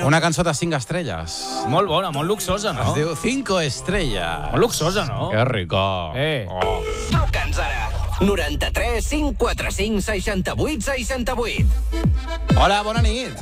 Una cançó de 5 estrelles. Molt bona, molt luxosa, no? Es diu 5 estrelles. Molt luxosa, no? Que rico. Oh. Truca'ns ara. 93 545 68 68. Hola, bona nit.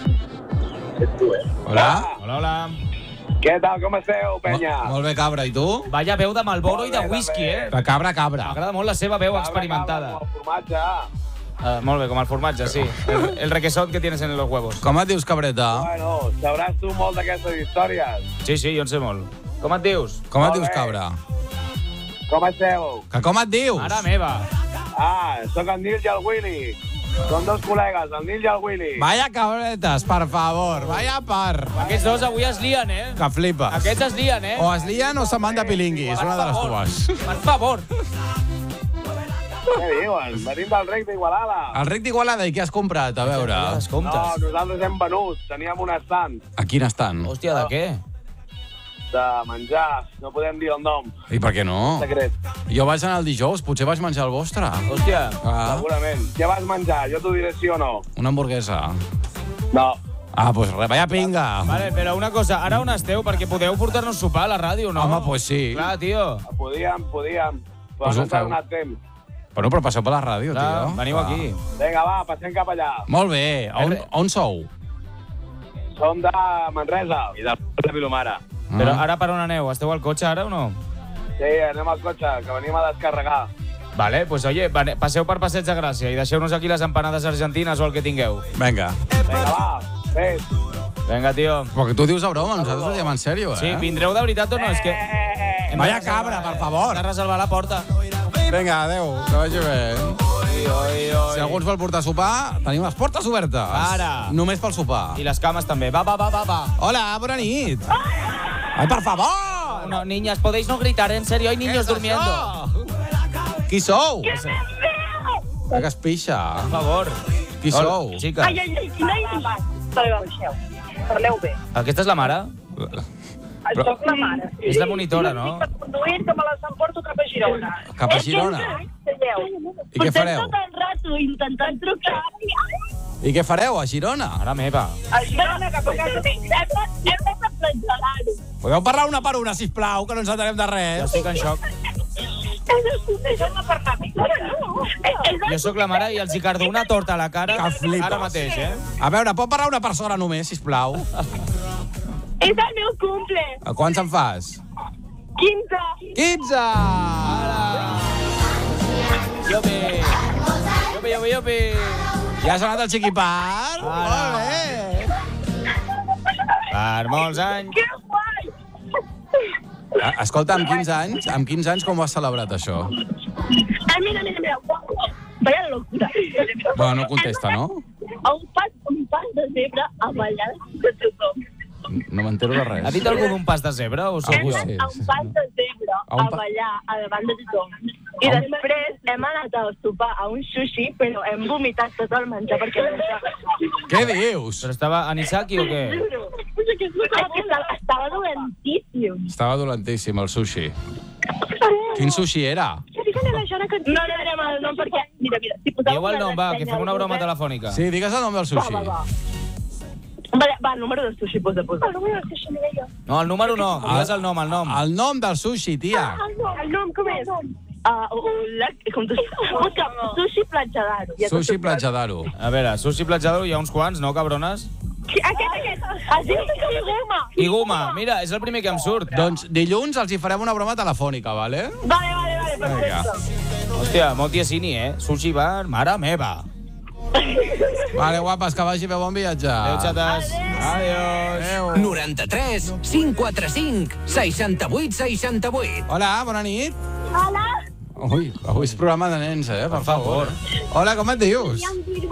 Hola. Hola, hola. Què tal, com esteu, penya? Molt bé, cabra. I tu? Vaya veu de Malboro i de Molt bé, whisky, també. De cabra, cabra. M'agrada molt la seva veu experimentada. Cabra, el formatge. Molt bé, com el formatge, sí. El requesón que tienes en los huevos. Com et dius, cabreta? Bueno, sabràs tu molt d'aquestes històries. Sí, sí, jo en sé molt. Com et dius? Com et Molt dius, bé. cabra? Com esteu? Que com et dius? Mare meva. Sóc el Nil i el Willy. Són dos col·legues, el Nil i el Willy. Vaya cabretes, per favor. Vaya par. Aquests dos avui es lien, eh? Que flipes. Aquests es lien, eh? O es lien o se'n van de pilinguis, una de les dues. Per favor. Què diuen? Venim del rec d'Igualada. El ric d'Igualada, i què has comprat? A veure. Ja les No, comptes. nosaltres hem venut. Teníem un estant A quin estan? Hòstia, de què? de menjar. No podem dir el nom. I per què no? Secret, Jo vaig anar el dijous, potser vaig menjar el vostre. Hòstia. Ah, segurament. Què vas menjar? Jo t'ho diré sí o no. una hamburguesa. No. Ah, pues res, vaya pinga. Vale, però una cosa, ara on esteu? Perquè podeu portar-nos sopar a la ràdio, no? Home, pues sí. Clar, tio. Podíem. Però Pues no ho s'ha feu. donat temps. Bueno, però passeu per la ràdio, Clar, tio. veniu aquí. Vinga, va, passem cap allà. Molt bé. On sou? Som de Manresa i de Vilomara. Però ara per on aneu? Esteu al cotxe ara o no? Sí, anem al cotxe, que venim a descarregar. Vale, pues oye, passeu per Passeig de Gràcia i deixeu-nos aquí les empanades argentines o el que tingueu. Vinga. Vinga, va, fes. Vinga, tio. Però que tu dius de broma, nosaltres ho diem en sèrio, eh? Sí, vindreu de veritat o no? És que... hem de Vaya reservar- cabra, per favor. Hem de reservar la porta. Vinga, adeu, que vagi bé. Oi, oi, oi. Si algú ens vol portar a sopar, tenim les portes obertes. Ara. Només pel sopar. I les cames també. Va. Hola, bona nit. Ai, per favor! No, niñas, podéis no gritar, en serio, hay niños durmiendo. Qui sou? Que es pixa. Por favor. Qui sou? Xica, Parleu bé. aquesta és la mare? Soc la mare. És la monitora, no? Per conduir, que me les emporto cap a Girona. Cap a Girona? I què fareu? Tot el rato intentant trucar. I què fareu a Girona? Mare meva. A Girona, cap a casa. Hem de platjar-ho. Podeu parlar una per una, sisplau, que no ens entenem de Jo res. estic en xoc. Deixeu-me parlar. Jo sóc la mare i els hi cardo una torta a la cara Que flipes. ara mateix, eh? A veure, pot parlar una persona només, sisplau? És el meu cumple. A quants en fas? 15. 15! Yopi. Ja ha sonat el xiquipar? Ara. Molt bé. Per molts anys. Que guai. Escolta, amb 15 anys com ho has celebrat, això? Mira. Vaya locura. Bueno, no contesta, no? Un pas de zebra a ballar de tothom. No m'entero de res. Ha dit algú d'un pas de zebra o sóc Algú jo? sí. A un pas de zebra A un a ballar a davant de tothom. I després hem anat a sopar a un sushi, però hem vomitat tot el menjar perquè Què dius? Però estava anisaki o què? estava dolentíssim. Estava dolentíssim, el sushi. Quin sushi era? No direm el nom perquè... Mira, si poseu Diu el nom, va, que fem una broma telefònica. Sí, digues el nom del sushi. Va, el número del sushi, posa. El número del sushi, mira jo. No, el número no, digues el nom. El nom del sushi, tia. El nom, com és? Com tu... Busca, sushi platja d'aro. Sushi platja d'aro. A veure, sushi platjador hi ha uns quants, no, cabrones? Aquest. Es diu Iguma. Iguma, mira, és el primer que em surt. Doncs dilluns els hi farem una broma telefònica, vale? Vale, perfecte. Hòstia, molt tiesini, eh? Sushi bar, mare meva. Vale, guapes, que vagi bé, bon viatge. Adéu, xates. Adiós. 93 545 68 68. Hola, bona nit. Hola. Ui, avui és programa de nens, per favor. Hola, com et dius?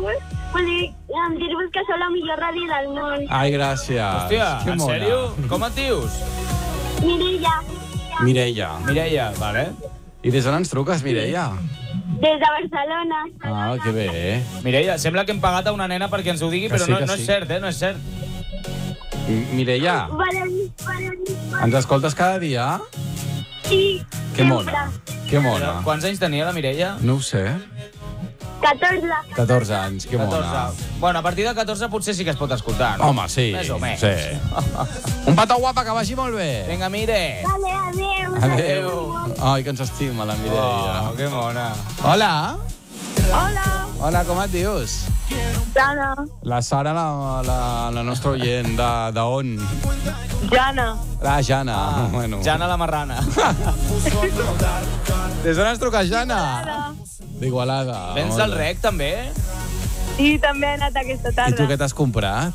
Em dir-vos que sou la millor ràdio del món. Ai, gràcies. Hòstia, Que en mona. sèrio? Com et dius? Mireia, Mireia. Mireia, vale. I des d'on ens truques, Mireia? des de Barcelona. Ah, que bé. Mireia, sembla que hem pagat a una nena perquè ens ho digui, Que però sí, no, que no sí. és cert, no és cert. Mireia, ens escoltes cada dia? Sí, Que mona. Que Però mona. quants anys tenia la Mireia? No ho sé. 14. 14 anys, que mona. 14. Bueno, a partir de 14 potser sí que es pot escoltar, no? Home, sí. Més o menys. Sí. Un petó guapa, que vagi molt bé. Vinga, Mire. Vale, adéu. Adéu. Ai, que ens estima la Mireia. Oh, que mona. Hola. Hola. Hola, com et dius? Jana. La Sara, la nostra oient, d'on? Jana. La Jana. Bueno. Jana la marrana. Des d'on ens truca, Jana? D'Igualada. Vens del rec, també? I també he anat aquesta I tu tarda. què t'has comprat?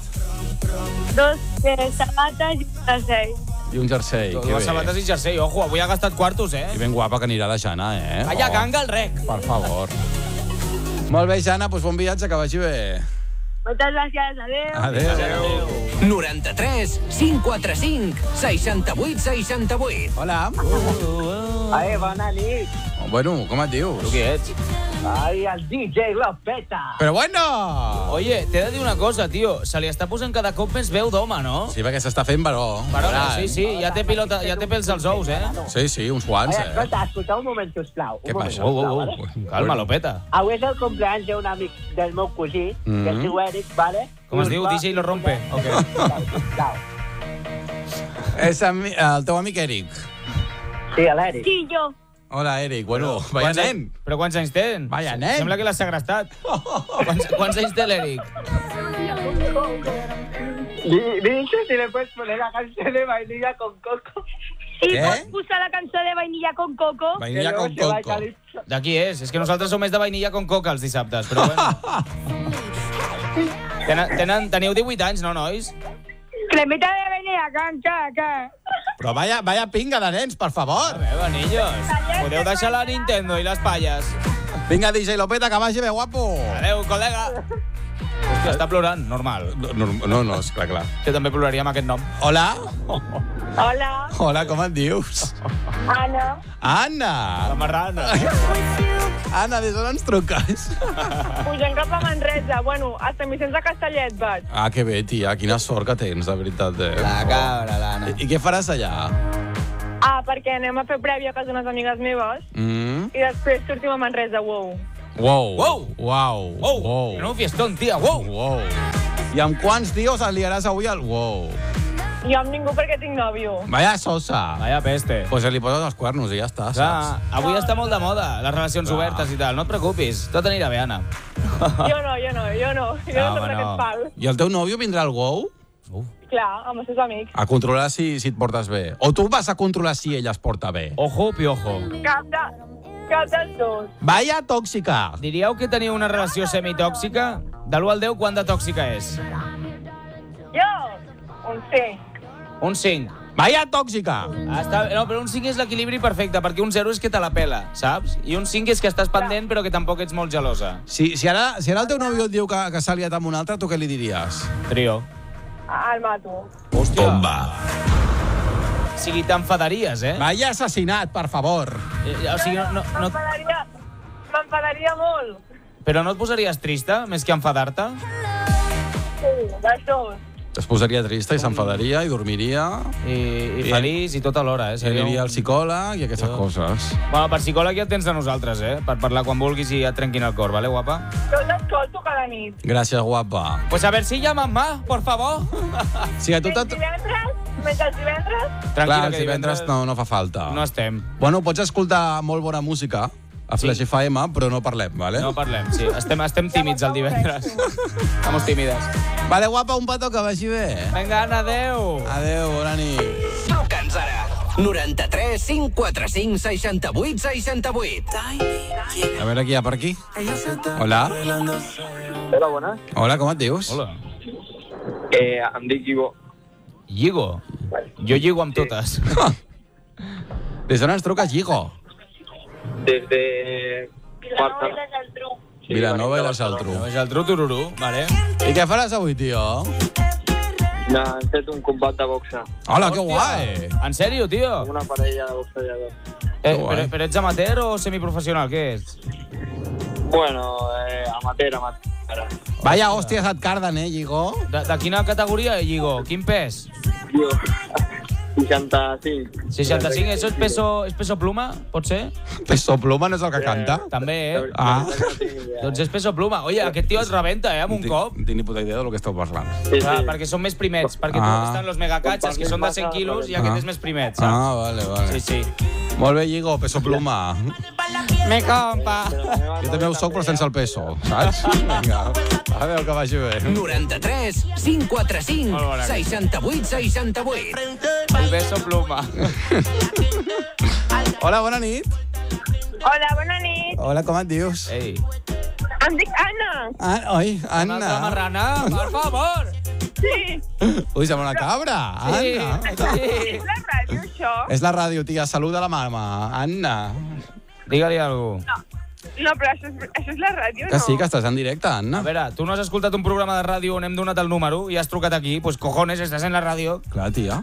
2 sabates i un jersei. I un jersei, que Dues sabates bé. i jersei. Ojo, avui ha gastat quartos, I eh? ben guapa que anirà la Jana, eh? Calla, ganga el rec. Per favor. Molt bé, Jana, doncs bon viatge, que vagi bé. Moltes gràcies, adéu. Adéu. 93 545 68 68. Hola. Ai, bona nit. Bueno, com et dius? Tu qui ets? Ai, el DJ Lopeta. Però bueno! Oye, t'he de dir una cosa, tio. Se li està posant cada cop més veu d'home, no? Sí, perquè s'està fent baró. Però sí, sí, ja té pèls als ous, eh? Sí, sí, uns quants, Ai, eh? escolta un moment, sisplau. Què Un moment, passa? sisplau, vale? Calma, Lopeta. Avui és el compleanys d'un amic del meu cosí, que es diu Eric, vale? Com es diu? DJ lo rompe? Ok. Sisplau. És el teu amic Eric. Sí, l'Eric. Sí, jo. Hola, Eric. Bueno, vaya nen. Però quants anys tens? Vaya nen. Sembla que l'has segrestat. Quants anys té l'Eric? Dice si le puedes poner la canción de vainilla con coco. I Què? pots posar la cançó de Vainilla con Coco? Vainilla Que luego con se va el coco. calipso. De qui és? És que nosaltres som més de vainilla con coca els dissabtes, però bueno. Teniu 18 anys, no, nois? Cremita de vainilla con coco. Però vaya pinga de nens, per favor. Vanillos. Podeu deixar la Nintendo i les palles. Vinga, DJ Lopeta, que vagi bé, guapo. Adéu, col·lega. Hòstia, està plorant, normal. No, és clar. Jo també ploraria amb aquest nom. Hola. Hola, Hola, com et dius? Anna. Anna. La marrana. Anna, des d'on ens truques? Pugem cap a Manresa. Bueno, a Sant Vicenç de Castellet vaig. Ah, que bé, tia. Quina sort que tens, de veritat. La cabra, l'Anna. I què faràs allà? Ah, perquè anem a fer prèvia a casa d'unes amigues meves i després sortim a Manresa, wow. Wow. Wow. Wow. Wow. Wow. En un fiestón, tia, wow. Wow. I amb quants tios et liaràs avui al wow? Jo amb ningú perquè tinc nòvio. Vaya sosa. Vaya peste. Pues li poses els cuernos i ja està, Clar, saps? avui està molt de moda, les relacions obertes i tal. No et preocupis, tot anirà bé, Anna. Jo no. Jo no soc d'aquest pal. I el teu nòvio vindrà al wow? Clar, amb els seus amics. A controlar si et portes bé. O tu vas a controlar si ella es porta bé. Ojo, piojo. Cap dels dos. Vaya tòxica. Diríeu que teniu una relació semitòxica? De l'1 al 10, quant de tòxica és? Jo, un 5. Un 5. Vaya tòxica. No, però un 5 és l'equilibri perfecte, perquè un 0 és que te la pela, saps? I un 5 és que estàs pendent, però que tampoc ets molt gelosa. Si ara el teu nòvio et diu que s'ha liat amb un altre, tu què li diries? Trio. El mato. Hòstia. O sigui, t'enfadaries, eh? Vaya assassinat, per favor. O sigui, no... M'enfadaria molt. Però no et posaries trista, més que enfadar-te? Sí, dels dos. Es posaria trista i s'enfadaria i dormiria. I feliç i tot alhora, eh? I aniria al psicòleg i aquestes coses. Bueno, per psicòleg ja et tens de nosaltres, eh? Per parlar quan vulguis i et trenquin el cor, vale, guapa? Jo l'escolto cada nit. Gràcies, guapa. Pues a ver si llaman más, por favor. Sí, a tu Mentre divendres... Tranquil·la, Clar, que els divendres no fa falta. no estem. Bueno, pots escoltar molt bona música a Flash FM, però no parlem, vale? No parlem, sí. Estem tímids el divendres. Estamos tímides. Vale, guapa, un petó, que vagi bé. Vinga, Anna, adeu. Adéu, bona nit. Truca'ns ara. 93 545 68 68. A veure qui hi ha per aquí. Hola. Hola, bona. Hola, com et dius? Hola. Em dic Ivo. Lligo? Jo lligo amb totes. Des d'on ens truques, Lligo? Des de... Vilanova i la Geltrú. Vilanova i la Geltrú. És el tru-tururú, vale. I què faràs avui, tio? Hem fet un combat de boxa. Hola, que Hòstia. guai! En sèrio, tio? Una parella de boxejadors. guai. Però ets amateur o semiprofessional? Què ets? Bueno, amateur. Vaya hòsties et carden, Lligo? De quina categoria, Lligo? Quin pes? Jo, 65. 65, eso és peso pluma, pot ser? Peso Pluma no és el que canta? També, Ah. Doncs és peso pluma. Oye, aquest tio et rebenta, amb un cop. No tinc ni puta idea del que esteu parlant. Clar, perquè són més primets, perquè tu estan los megacatxes, que són de 100 quilos, i aquest és més primet, saps? Ah, vale. Sí. Molt bé, Lligo, Peso Pluma. Me compa. Jo també ho soc, però sense el peso, saps? Vinga, adéu, que vagi bé. 93 545 Molt bona. 68 68. El beso pluma. Hola, bona nit. Hola, bona nit. Hola, com et dius? Ei. Em dic Anna. Oi, Una altra Anna. marrana, per favor. Sí. Ui, sembla una cabra. Sí. Anna. És la ràdio, això? És la ràdio, tia. Saluda la mama. Anna. Digue-li alguna cosa. No, però això és la ràdio, Que no? sí, que estàs en directe, Anna. A veure, tu no has escoltat un programa de ràdio on hem donat el número i has trucat aquí, pues cojones, estàs en la ràdio. Clar, tia.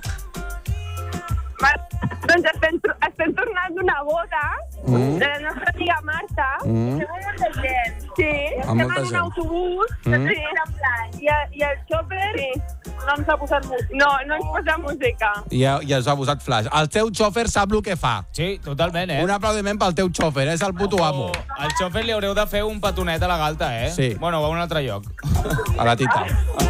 Doncs estem tornant d'una boda de la nostra amiga Marta. Estem amb molta gent. Sí, Amb estem molta en un gent. autobús que tenim en plan. I el xòfer no ens ha posat música. No ens posa música. I us ha posat flash. El teu xòfer sap el que fa. Sí, totalment, Un aplaudiment pel teu xòfer, és el puto amo. Al xòfer li haureu de fer un petonet a la galta, Sí. Bueno, a un altre lloc. A la tita.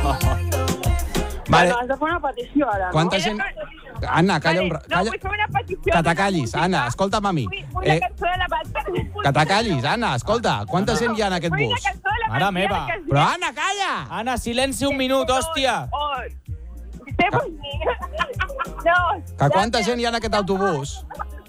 Vale. Vale, Has de fer una petició, ara, no? quanta gent... Anna, calla un... No, Calla... vull fer una petició. Que te callis, Anna, escolta'm a mi. Vull la cançó de la Batman. Que te callis, Anna, escolta. Quanta gent hi ha en aquest Vull la bus? cançó de la Mare Batman. meva. Però, Anna, calla! Anna, silenci un minut, hòstia! No. Que quanta gent hi ha en aquest autobús?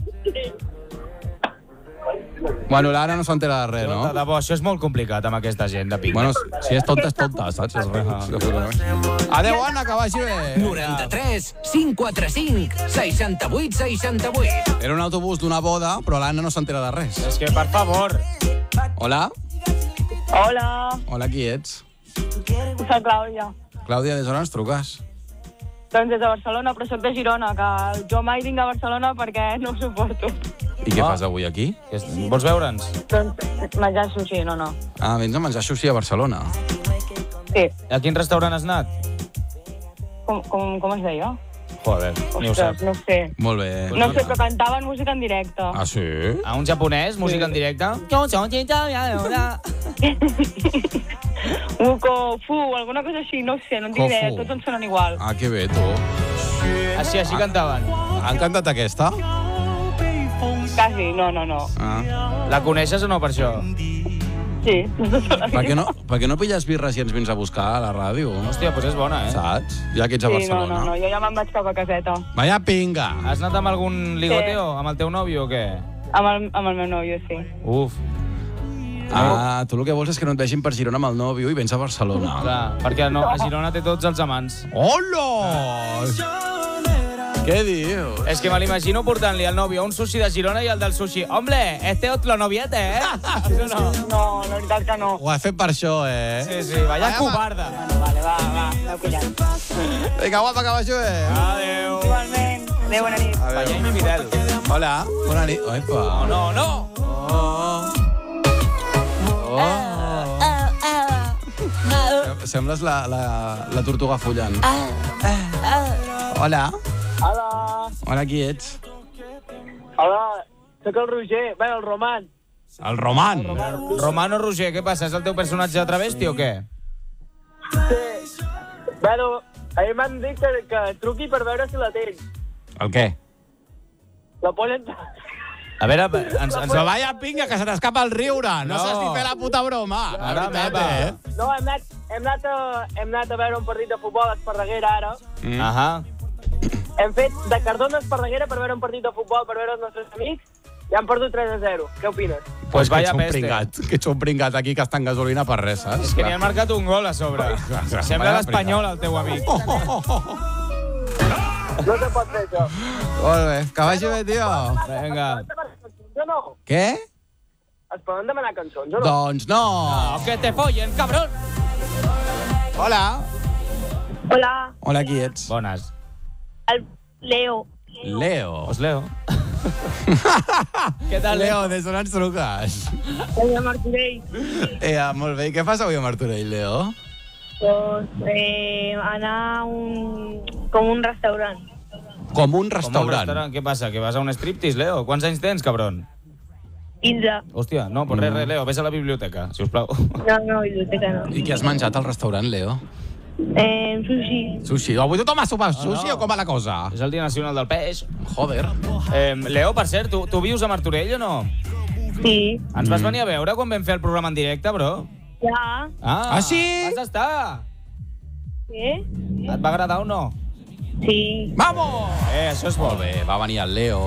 Bueno, l'Anna no s'entera de res, De no? debò, això és molt complicat amb aquesta gent de pic. Bueno, si és tonta, saps? És res. Adéu, Anna, que vagi bé. 93 545 68 68. Era un autobús d'una boda, però l'Anna no s'entera de res. És que, per favor. Hola? Hola, Hola, qui ets? soc Clàudia. Clàudia, des d'on ens truques? Doncs des de Barcelona, però soc de Girona, que jo mai vinc a Barcelona perquè no ho suporto. I què fas avui aquí? Vols veure'ns? Doncs menjar sushi, no. Ah, vens a menjar sushi a Barcelona. Sí, A quin restaurant has anat? com es deia? Joder, ni ho sap. Ostres, no ho sé. Molt bé. No sé, però cantaven música en directe. Ah, sí? A un japonès, música en directe? Uko, fu, alguna cosa així, no ho sé, no en tinc idea, Kofu. tots em sonen igual. Ah, que bé, tu. Així cantaven. Han cantat aquesta? Quasi, no. Ah. La coneixes o no, per això? Sí. Per què no pilles birres i ens vins a buscar a la ràdio? Hòstia, doncs és bona, Saps? Ja que ets a Sí, Barcelona. no, jo ja me'n vaig cap a caseta. Vaya pinga! Has anat amb algun ligoteo? Amb el teu nòvio o què? Amb el meu nòvio, sí. Uf, Ah, tu el que vols és que no et vegin per Girona amb el nòvio i vens a Barcelona. clar, perquè no, a Girona té tots els amants. Hola! Què dius? És que me l'imagino portant-li al nòvio un sushi de Girona i el del sushi. Hombre, este otro noviete, No. No, la veritat que no. Ho has fet per això, Sí, vaya covarda. Vale, va, l'heu pillat. Vinga, guapa, que vagi bé. Adéu. Igualment. Adéu, bona nit. Panyany i Fidel. Hola, bona nit. Oipa. No. Sembles la tortuga follant. Hola. Hola. Hola, qui ets? Hola, sóc el Roger. Bé, el Roman. El Roman. Romano Roger, què passa? És el teu personatge de travesti o què? Sí. Bueno, a mi m'han dit que truqui per veure si la tens. El què? La ponen... A veure, ens Però vaya pinga, que se t'escapa el riure. No No. saps ni fer la puta broma. Mare meva. No, hem anat a veure un partit de futbol a Esparreguera, ara. Ahà. Hem fet de Cardona a Esparreguera per veure un partit de futbol, per veure els nostres amics, i han perdut 3-0. Què opines? Pues que vaya ets un peste. pringat, que ets un pringat aquí que està en gasolina per res, saps? És que n'hi han marcat un gol a sobre. Sembla l'Espanyol, el teu amic. No se pot fer això. Molt bé, que vagi bé, tio. Vinga. Jo no. Què? Es poden demanar cançons o no? Doncs no. No, que te follen, cabrón. Hola. Hola, Hola, qui ets? Bones. el Leo. Leo. Pues Leo. Què tal, Leo, des d'on ens truques? El de Martorell. Molt bé, i què fas avui a Martorell, Leo? Pues anar a un restaurant. Com un Com un restaurant. restaurant. Què passa? Que vas a un striptease, Leo? Quants anys tens, cabron? 15. Hòstia, no, pues res, Leo, vés a la biblioteca, si us plau. No, biblioteca no. I què has menjat al restaurant, Leo? Sushi. Sushi. Avui tothom ha sopat sushi no. o com va la cosa? És el Dia Nacional del Peix. Joder. Leo, per cert, tu vius a Martorell o no? Sí. Ens vas venir a veure quan vam fer el programa en directe, bro? Ja. Ah, sí? Vas estar. Què? Et va agradar o no? Sí. Vamos! Això és bo. Molt bé, va venir el Leo.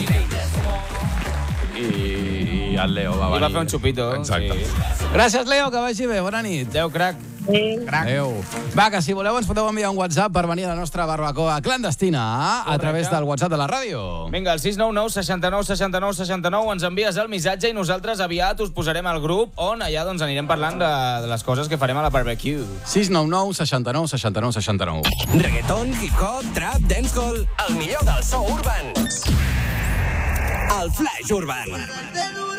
I el Leo va I venir. va fer un xupito. Exacte. Sí. Gràcies, Leo, que vagi bé. Bona nit. Adéu, crac. Sí. Adéu. Va, que si voleu ens podeu enviar un WhatsApp per venir a la nostra barbacoa clandestina a través del WhatsApp de la ràdio. Vinga, el 699 69 69 69 ens envies el missatge i nosaltres aviat us posarem al grup on allà doncs anirem parlant de les coses que farem a la barbecue. 699 69 69 69. Reggaeton, hip-hop, trap, dancehall, el millor del so urban. El Flash Urban.